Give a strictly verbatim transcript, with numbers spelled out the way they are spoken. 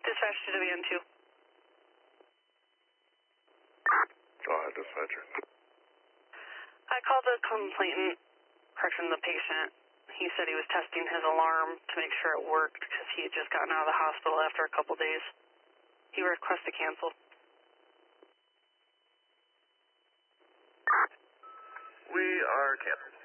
Dispatch to W N two. Go ahead, dispatcher. I called the complainant, correction, the patient. He said he was testing his alarm to make sure it worked because he had just gotten out of the hospital after a couple days. He requested to cancel. We are canceling.